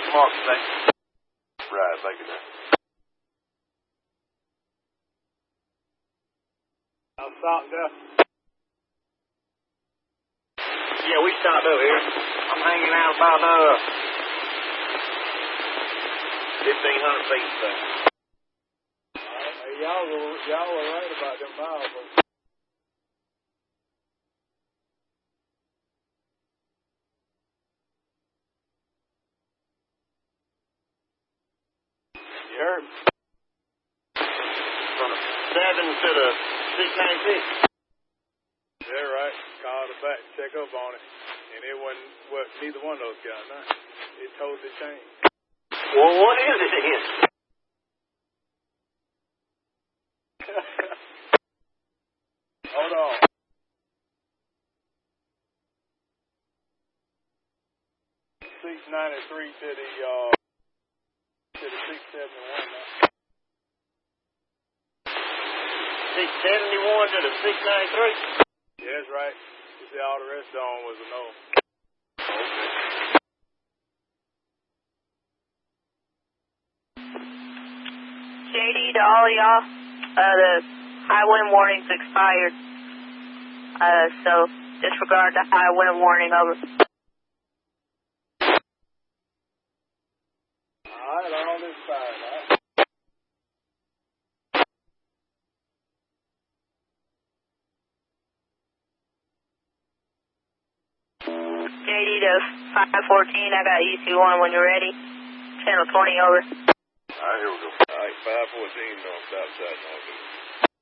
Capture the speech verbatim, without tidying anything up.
mark today. Right, thank you, man. I'm stopped up. Yeah, we stopped up here. I'm hanging out about uh fifteen hundred feet. So. Hey, y'all were y'all were right about them miles. But... You heard? From the seven to the six ninety-six. Yeah, right. Called it back, check up on it, and it wasn't what neither one of those got. Nah, it totally changed. Well, what is it then? Hold on. Six ninety three to the uh to the six seventy one now. Six seventy one to the six ninety three. Yeah, that's right. You see, all the rest on was a no. Okay. J D to all of y'all, uh, the high wind warning's expired. Uh, so disregard the high wind warning, over. Alright, all this side, alright. J D to five fourteen, I got E two one when you're ready. Channel twenty, over. Alright, here we go. Alright, five fourteen, no, stop, stop, no,